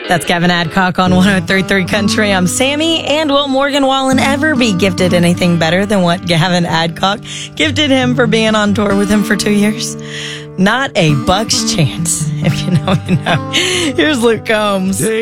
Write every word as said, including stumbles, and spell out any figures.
That's Gavin Adcock on one oh three point three Country. I'm Sammy. And will Morgan Wallen ever be gifted anything better than what Gavin Adcock gifted him for being on tour with him for two years? Not a buck's chance. If you know, you know. Here's Luke Combs.